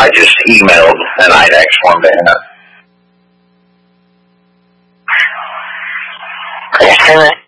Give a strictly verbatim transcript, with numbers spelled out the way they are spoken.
I just emailed an I N X form to him. Okay,